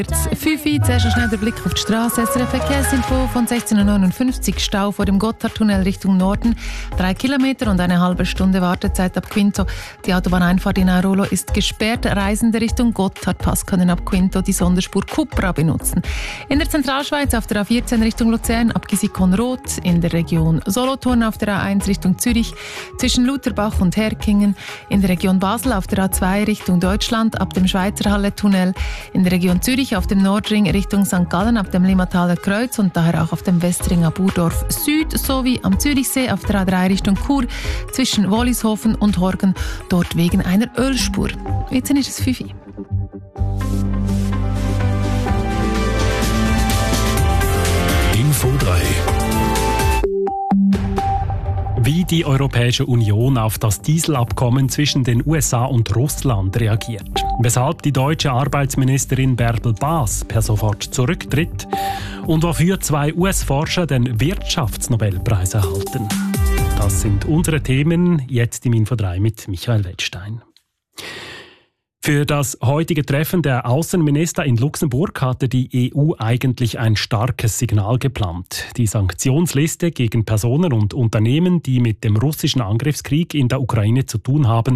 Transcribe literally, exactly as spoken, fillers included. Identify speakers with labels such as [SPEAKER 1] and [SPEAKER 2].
[SPEAKER 1] fünf Uhr, zuerst schnell der Blick auf die Straße. S R F-Verkehrsinfo von sechzehn Uhr neunundfünfzig. Stau vor dem Gotthardtunnel Richtung Norden. Drei Kilometer und eine halbe Stunde Wartezeit ab Quinto. Die Autobahneinfahrt in Airolo ist gesperrt. Reisende Richtung Gotthardpass können ab Quinto die Sonderspur Cupra benutzen. In der Zentralschweiz auf der A vierzehn Richtung Luzern ab Gisikon-Roth. In der Region Solothurn auf der A eins Richtung Zürich. Zwischen Lutherbach und Herkingen. In der Region Basel auf der A zwei Richtung Deutschland ab dem Schweizerhalle-Tunnel. In der Region Zürich auf dem Nordring Richtung Sankt Gallen ab dem Limmataler Kreuz und daher auch auf dem Westring ab Burdorf Süd sowie am Zürichsee auf der A drei Richtung Chur zwischen Wollishofen und Horgen, dort wegen einer Ölspur. Jetzt ist es fünf Uhr.
[SPEAKER 2] Info drei. Wie die Europäische Union auf das Dieselabkommen zwischen den U S A und Russland reagiert. Weshalb die deutsche Arbeitsministerin Bärbel Baas per sofort zurücktritt und wofür zwei U S-Forscher den Wirtschaftsnobelpreis erhalten. Das sind unsere Themen, jetzt im Info drei mit Michael Wettstein. Für das heutige Treffen der Außenminister in Luxemburg hatte die E U eigentlich ein starkes Signal geplant. Die Sanktionsliste gegen Personen und Unternehmen, die mit dem russischen Angriffskrieg in der Ukraine zu tun haben,